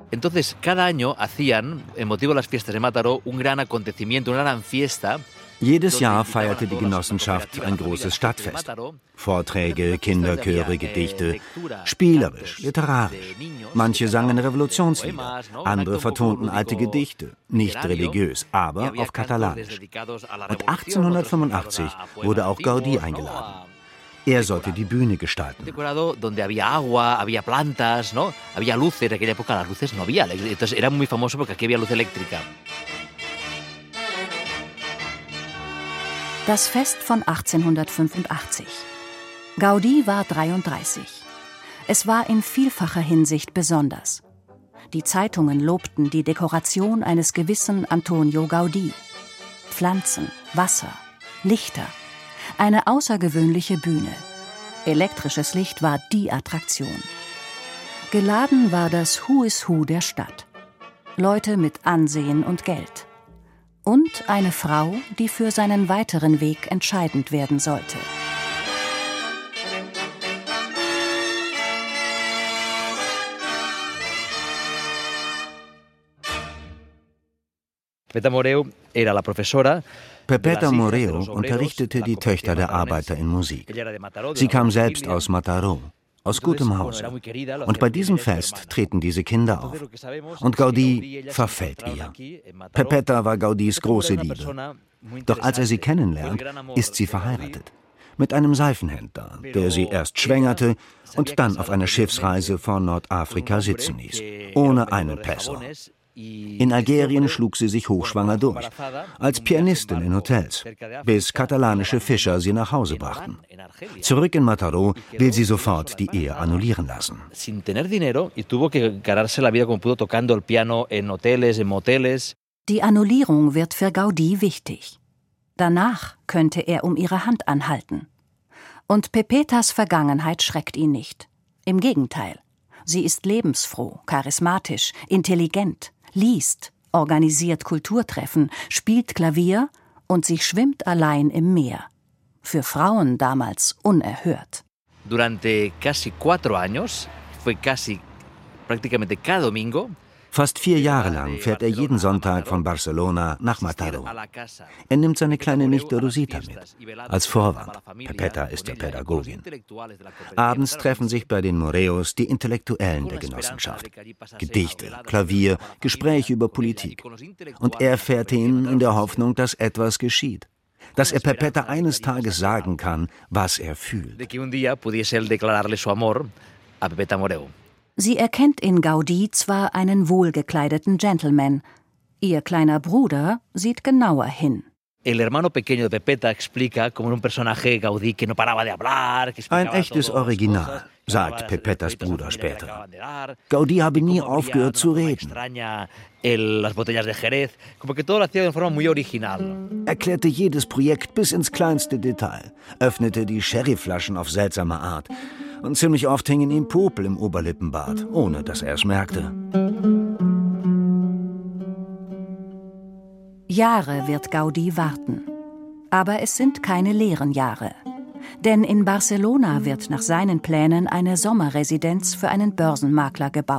Entonces, cada año hacían, en motivo de las fiestas de Mataró, un gran acontecimiento, una gran fiesta. Jedes Jahr feierte die Genossenschaft ein großes Stadtfest. Vorträge, Kinderchöre, Gedichte, spielerisch, literarisch. Manche sangen Revolutionslieder, andere vertonten alte Gedichte, nicht religiös, aber auf Katalanisch. Und 1885 wurde auch Gaudí eingeladen. Er sollte die Bühne gestalten. Donde había agua, había plantas, ¿no? Había luces. En aquella época las luces no había. Entonces era muy famoso porque aquí había luz eléctrica. Das Fest von 1885. Gaudí war 33. Es war in vielfacher Hinsicht besonders. Die Zeitungen lobten die Dekoration eines gewissen Antonio Gaudí. Pflanzen, Wasser, Lichter. Eine außergewöhnliche Bühne. Elektrisches Licht war die Attraktion. Geladen war das Who is Who der Stadt. Leute mit Ansehen und Geld. Und eine Frau, die für seinen weiteren Weg entscheidend werden sollte. Pepeta Moreu era la profesora. Pepeta Moreu unterrichtete die Töchter der Arbeiter in Musik. Sie kam selbst aus Mataró, aus gutem Hause. Und bei diesem Fest treten diese Kinder auf. Und Gaudí verfällt ihr. Pepeta war Gaudís große Liebe. Doch als er sie kennenlernt, ist sie verheiratet. Mit einem Seifenhändler, der sie erst schwängerte und dann auf einer Schiffsreise vor Nordafrika sitzen ließ. Ohne einen Peso. In Algerien schlug sie sich hochschwanger durch, als Pianistin in Hotels, bis katalanische Fischer sie nach Hause brachten. Zurück in Mataró will sie sofort die Ehe annullieren lassen. Die Annullierung wird für Gaudí wichtig. Danach könnte er um ihre Hand anhalten. Und Pepetas Vergangenheit schreckt ihn nicht. Im Gegenteil. Sie ist lebensfroh, charismatisch, intelligent, liest, organisiert Kulturtreffen, spielt Klavier und sie schwimmt allein im Meer. Für Frauen damals unerhört. Durante casi 4 años, fue casi prácticamente cada domingo. Fast 4 Jahre lang fährt er jeden Sonntag von Barcelona nach Mataró. Er nimmt seine kleine Nichte Rosita mit, als Vorwand. Pepeta ist ja Pädagogin. Abends treffen sich bei den Moreus die Intellektuellen der Genossenschaft. Gedichte, Klavier, Gespräche über Politik. Und er fährt hin in der Hoffnung, dass etwas geschieht. Dass er Pepeta eines Tages sagen kann, was er fühlt. Sie erkennt in Gaudí zwar einen wohlgekleideten Gentleman, ihr kleiner Bruder sieht genauer hin. Ein echtes Original, sagt Pepetas Bruder später. Gaudí habe nie aufgehört zu reden. Erklärte jedes Projekt bis ins kleinste Detail, öffnete die Sherryflaschen auf seltsame Art. Und ziemlich oft hingen ihm Popel im Oberlippenbart, ohne dass er es merkte. Jahre wird Gaudí warten. Aber es sind keine leeren Jahre. Denn in Barcelona wird nach seinen Plänen eine Sommerresidenz für einen Börsenmakler gebaut.